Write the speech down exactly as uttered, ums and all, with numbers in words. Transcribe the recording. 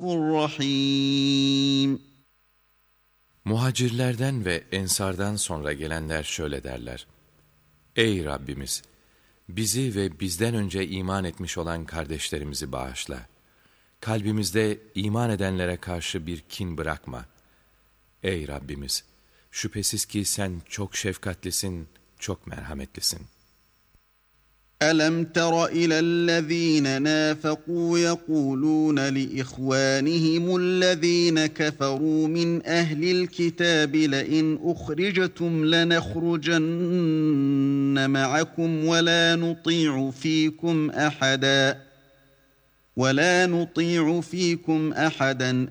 رحيم. Muhacirlerden ve ensardan sonra gelenler şöyle derler: Ey Rabbimiz! Bizi ve bizden önce iman etmiş olan kardeşlerimizi bağışla. Kalbimizde iman edenlere karşı bir kin bırakma. Ey Rabbimiz! Şüphesiz ki sen çok şefkatlisin, çok merhametlisin. أَلَمْ تَرَ إِلَى الَّذ۪ينَ نَافَقُوا يَقُولُونَ لِإِخْوَانِهِمُ الَّذ۪ينَ كَفَرُوا مِنْ أَهْلِ الْكِتَابِ لَئِنْ أُخْرِجْتُمْ لَنَخْرُجَنَّ مَعَكُمْ وَلَا نُطِيعُ فِيكُمْ أَحَدًا وَلَا نُطِيعُ فِيكُمْ أَحَدًا